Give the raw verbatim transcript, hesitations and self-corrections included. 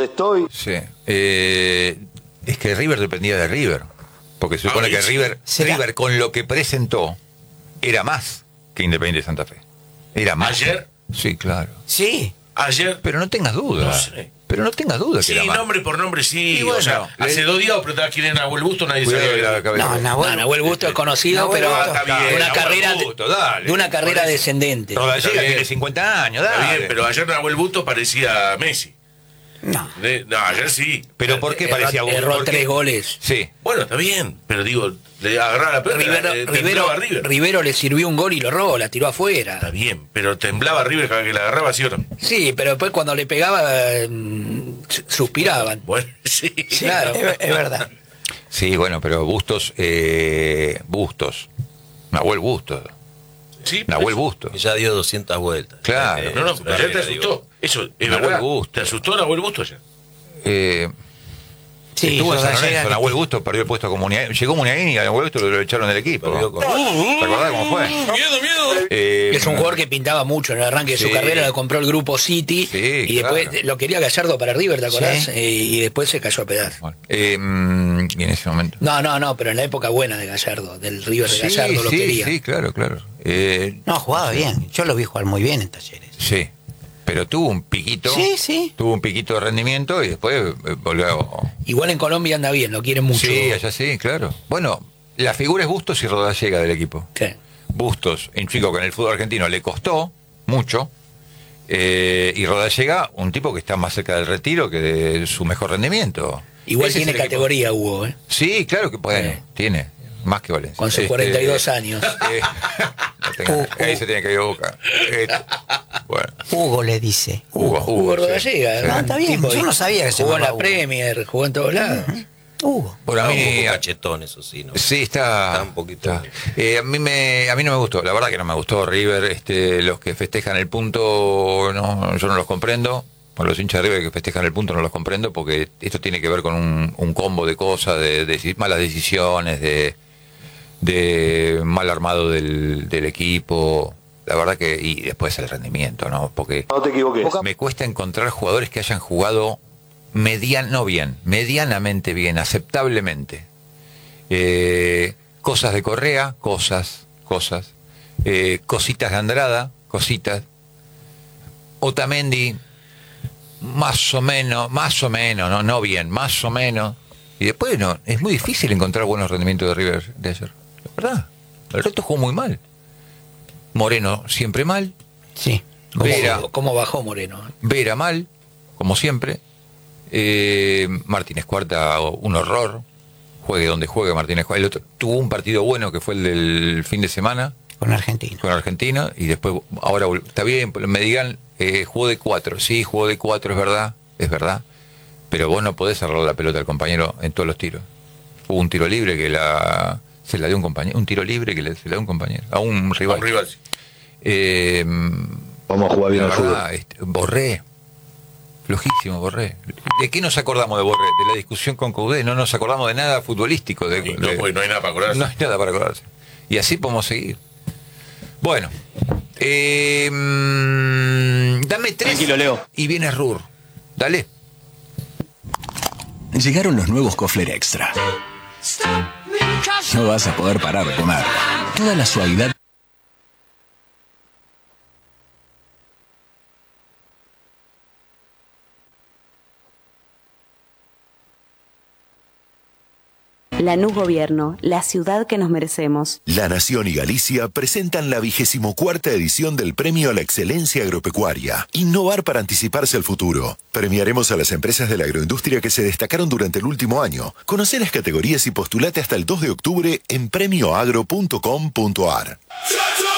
estoy. Sí. Eh, es que River dependía de River. Porque se supone Ah, que sí. River, River, con lo que presentó, era más que Independiente de Santa Fe. Era más. ¿Ayer? Sí, claro. Sí. Ayer. Pero no tengas duda. No sé. Pero no tengas duda que Sí, era más. nombre por nombre sí. Y bueno, o sea, le- hace dos días preguntaba quién era Nahuel Busto, nadie Cuidado sabía. que la que- cabeza. No, Nahuel, No, Nahuel Busto es conocido, Nahuel pero Busto está bien, de una Nahuel carrera, Busto, dale. de una carrera Por eso. descendente. Rodallega Está bien. tiene cincuenta años, Está dale. bien, pero ayer Nahuel Busto parecía Messi. No. De- no, ayer sí. ¿Pero por qué Erró- parecía erró ¿por qué? tres goles. Sí. Bueno, está bien, pero digo, le agarraba la pelota, Rivero, eh, Rivero, temblaba River. Rivero le sirvió un gol y lo robó, la tiró Está afuera. bien, pero temblaba River cada que la agarraba, ¿sí o no? Sí, pero después cuando le pegaba, mm, suspiraban. Bueno, sí. Sí, Claro. es, es verdad. Sí, bueno, pero Bustos, eh, Bustos. Nahuel Bustos. Sí, por Nahuel eso. Bustos. Que ya dio doscientas vueltas. Claro. Eh, No, no, su pero ayer te carrera, asustó. digo. Eso es Nahuel verdad. Busto. ¿Te asustó Nahuel Busto ayer? Eh, Sí, estuvo en San Rodallega Lorenzo, que- Nahuel Bustos perdió el puesto con Muniain. Llegó Muniain y a Nahuel Bustos lo echaron del equipo. Perdió con- ¿Te acordás cómo fue? Miedo, miedo. Eh, Es un jugador que pintaba mucho en el arranque de Sí. su carrera, lo compró el grupo City Sí, y después claro. lo quería Gallardo para River, ¿te acordás? Sí. Eh, y después se cayó a pedazos. bueno, eh, mm, y en ese momento. No, no, no, pero en la época buena de Gallardo, del River de Sí, Gallardo lo sí, quería. sí, claro, claro. Eh, No, jugaba bien. Yo lo vi jugar muy bien en Talleres. sí, pero tuvo un piquito. Sí, sí. Tuvo un piquito de rendimiento y después eh, volvió. Igual en Colombia anda bien, lo quieren mucho. Sí, allá sí, claro. Bueno, la figura es Bustos y Rodallega del equipo. Sí. Bustos, un chico que en el fútbol argentino le costó mucho, eh, y Rodallega, un tipo que está más cerca del retiro que de su mejor rendimiento. Igual Ese es tiene el equipo. categoría, Hugo, ¿eh? Sí, claro que bueno, Sí. tiene, más que Valencia. Con sus Este, cuarenta y dos años. eh, no tenga- ahí se tiene que equivocar. Eh, bueno, Hugo le dice. Hugo, Hugo. Hugo sí, Rodallega. sí. No, está bien, Tipo, yo no sabía que se jugó en llamaba la Hugo. Premier, jugó en todos lados. Hugo. Bueno, a Está mí, un poco cachetón, eso sí, ¿no? sí, está, Está un poquito- está. Eh, a mí me, a mí no me gustó, la verdad que no me gustó River. Este, los que festejan el punto, no, yo no los comprendo. Por los hinchas de River que festejan el punto no los comprendo, porque esto tiene que ver con un, un combo de cosas, de, de malas decisiones, de, de mal armado del, del equipo. La verdad que, y después el rendimiento, ¿no? Porque No te equivoques. me cuesta encontrar jugadores que hayan jugado median, no bien, medianamente bien, aceptablemente. Eh, cosas de Correa, cosas, cosas. Eh, cositas de Andrada, cositas. Otamendi, más o menos, más o menos, no, no bien, más o menos. Y después no, es muy difícil encontrar buenos rendimientos de River de ayer. La verdad, el resto jugó muy mal. Moreno siempre mal. Sí. ¿Cómo, Vera, cómo bajó Moreno? ¿eh? Vera mal, como siempre. Eh, Martínez Cuarta, un horror. Juegue donde juegue Martínez Cuarta. El otro, tuvo un partido bueno que fue el del fin de semana Con Argentina. con Argentina. Y después, ahora vol- está bien, me digan, eh, jugó de cuatro. Sí, jugó de cuatro, es verdad, es verdad. Pero vos no podés cerrar la pelota al compañero en todos los tiros. Hubo un tiro libre que la se la dio un compañero, un tiro libre que le, se la dio un compañero, a un rival. Un rival, sí. Eh, Vamos a jugar bien la al fútbol. verdad, este, Borré, flojísimo Borré. ¿De qué nos acordamos de Borré? De la discusión con Coudet, no nos acordamos de nada futbolístico. De, Y no, de- pues no hay nada para acordarse. no hay nada para acordarse. Y así podemos seguir. Bueno, eh, mm, dame tres. Tranquilo, Leo. Y viene Rur. Dale. Llegaron los nuevos Kofler Extra. No vas a poder parar de comer. Toda la suavidad. Lanús Gobierno, la ciudad que nos merecemos. La Nación y Galicia presentan la vigésimo cuarta edición del Premio a la Excelencia Agropecuaria. Innovar para anticiparse al futuro. Premiaremos a las empresas de la agroindustria que se destacaron durante el último año. Conoce las categorías y postulate hasta el dos de octubre en premio agro punto com punto ar.